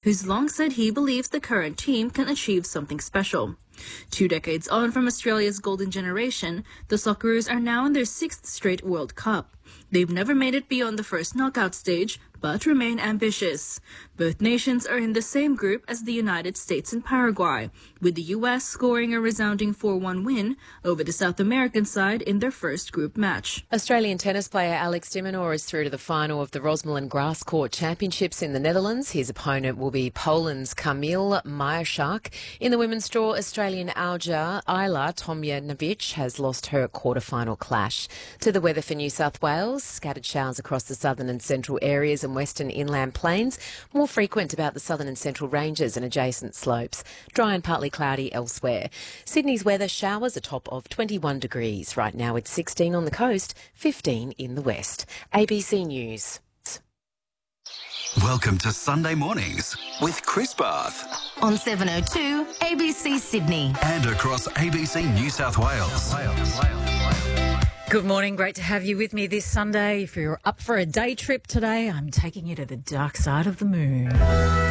who's long said he believes the current team can achieve something special. 2 decades on from Australia's golden generation, the Socceroos are now in their 6th straight World Cup. They've never made it beyond the first knockout stage, but remain ambitious. Both nations are in the same group as the United States and Paraguay, with the US scoring a resounding 4-1 win over the South American side in their first group match. Australian tennis player Alex de Minaur is through to the final of the Rosmalen Grass Court Championships in the Netherlands. His opponent will be Poland's Kamil Majszak. In the women's draw, Australian Ayla Tomljanovic has lost her quarter-final clash. To the weather for New South Wales, scattered showers across the southern and central areas and western inland plains, more frequent about the southern and central ranges and adjacent slopes. Dry and partly cloudy elsewhere. Sydney's weather, showers a top of 21 degrees. Right now it's 16 on the coast, 15 in the west. ABC News. Welcome to Sunday Mornings with Chris Bath. On 702 ABC Sydney. And across ABC New South Wales. Good morning. Great to have you with me this Sunday. If you're up for a day trip today, I'm taking you to the dark side of the moon.